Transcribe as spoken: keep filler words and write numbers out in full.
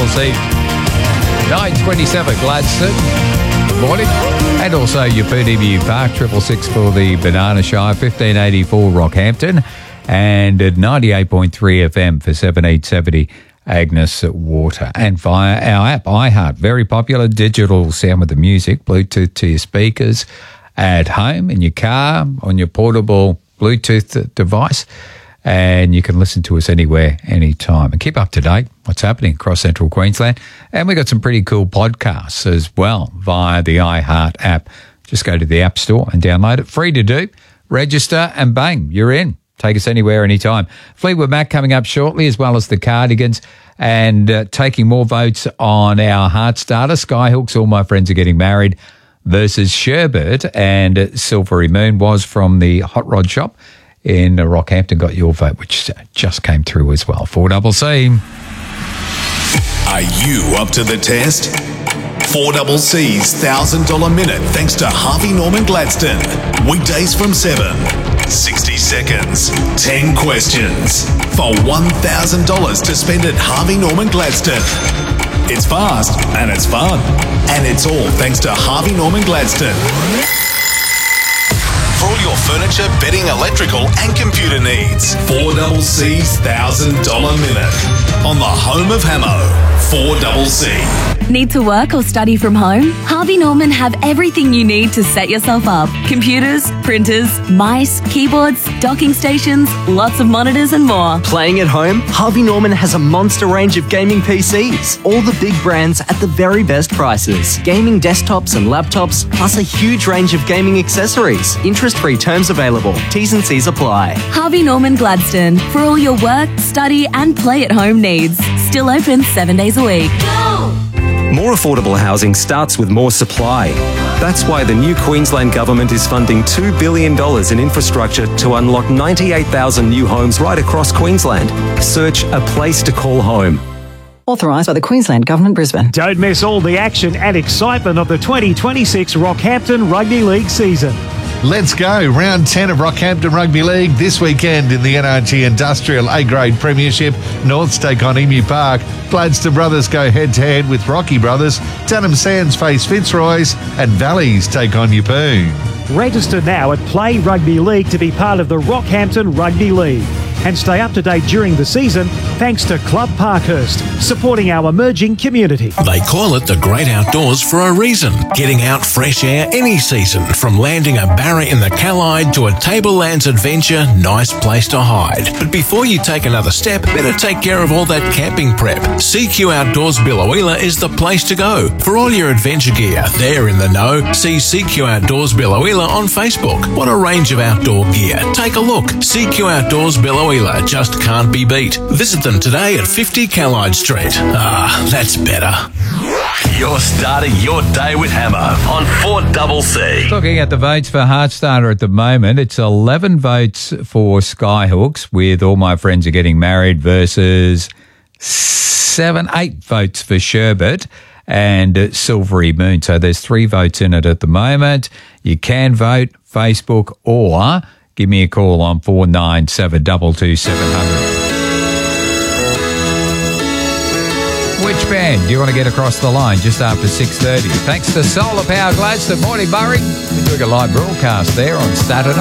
double C. nine twenty-seven Gladstone. Good morning. And also your P D B U Park, triple six for the Banana Shire, fifteen eighty-four Rockhampton, and at ninety-eight point three F M for seventeen seventy Agnes Water. And via our app, iHeart, very popular digital sound with the music, Bluetooth to your speakers at home, in your car, on your portable Bluetooth device, and you can listen to us anywhere, anytime. And keep up to date what's happening across central Queensland. And we got some pretty cool podcasts as well via the iHeart app. Just go to the App Store and download it. Free to do. Register and bang, you're in. Take us anywhere, anytime. Fleetwood Mac coming up shortly, as well as the Cardigans, and uh, taking more votes on our Heart Starter. Skyhooks, All My Friends Are Getting Married versus Sherbert, and uh, Silvery Moon was from the Hot Rod Shop in uh, Rockhampton. Got your vote, which just came through as well. four double C. Are you up to the test? four double C's one thousand dollars minute thanks to Harvey Norman Gladstone. Weekdays from seven. sixty seconds. ten questions. For one thousand dollars to spend at Harvey Norman Gladstone. It's fast and it's fun. And it's all thanks to Harvey Norman Gladstone. For all your furniture, bedding, electrical and computer needs. four double C's one thousand dollars minute. On the home of Hamo. four double C. Need to work or study from home? Harvey Norman have everything you need to set yourself up. Computers, printers, mice, keyboards, docking stations, lots of monitors and more. Playing at home? Harvey Norman has a monster range of gaming P Cs. All the big brands at the very best prices. Gaming desktops and laptops, plus a huge range of gaming accessories. Interest-free terms available. T's and C's apply. Harvey Norman Gladstone. For all your work, study and play at home needs. Still open seven days a week. Go! More affordable housing starts with more supply. That's why the new Queensland Government is funding two billion dollars in infrastructure to unlock ninety-eight thousand new homes right across Queensland. Search A Place to Call Home. Authorised by the Queensland Government, Brisbane. Don't miss all the action and excitement of the twenty twenty-six Rockhampton Rugby League season. Let's go. Round ten of Rockhampton Rugby League this weekend in the N R G Industrial A-Grade Premiership. Norths take on Emu Park. Gladstone Brothers go head-to-head with Rocky Brothers. Dunham Sands face Fitzroy's, and Valleys take on Yeppoon. Register now at Play Rugby League to be part of the Rockhampton Rugby League. And stay up to date during the season thanks to Club Parkhurst, supporting our emerging community. They call it the great outdoors for a reason. Getting out fresh air any season, from landing a barra in the Callide to a Tablelands adventure, nice place to hide. But before you take another step, better take care of all that camping prep. C Q Outdoors Billowheeler is the place to go. For all your adventure gear, they're in the know. See C Q Outdoors Billowheeler on Facebook. What a range of outdoor gear. Take a look. C Q Outdoors Billowheeler just can't be beat. Visit them today at fifty Callide Street. Ah, that's better. You're starting your day with Hammer on four double C. Looking at the votes for Heartstarter at the moment, it's eleven votes for Skyhooks with All My Friends Are Getting Married versus seven, eight votes for Sherbet and uh, Silvery Moon. So there's three votes in it at the moment. You can vote Facebook or give me a call on four nine seven two two seven hundred. Which band do you want to get across the line just after six thirty? Thanks to Solar Power Gladstone. Morning, Murray. We're doing a live broadcast there on Saturday.